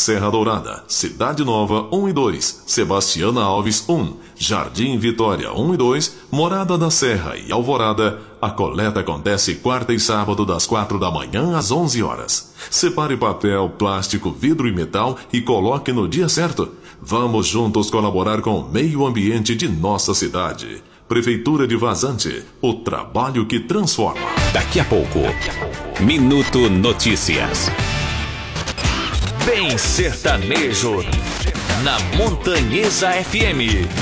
Serra Dourada, Cidade Nova 1 e 2, Sebastiana Alves 1, Jardim Vitória 1 e 2, Morada da Serra e Alvorada. A coleta acontece quarta e sábado das 4 da manhã às 11 horas. Separe papel, plástico, vidro e metal e coloque no dia certo. Vamos juntos colaborar com o meio ambiente de nossa cidade. Prefeitura de Vazante, o trabalho que transforma. Daqui a pouco, Minuto Notícias. Bem sertanejo, na Montanhesa FM.